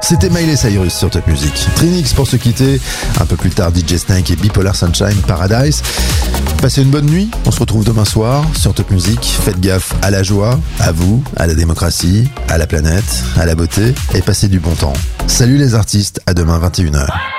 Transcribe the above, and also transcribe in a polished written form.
C'était Miley Cyrus sur Top Music. Trinix pour se quitter. Un peu plus tard, DJ Snake et Bipolar Sunshine Paradise. Passez une bonne nuit. On se retrouve demain soir sur Top Music. Faites gaffe à la joie, à vous, à la démocratie, à la planète, à la beauté et passez du bon temps. Salut les artistes, à demain 21h.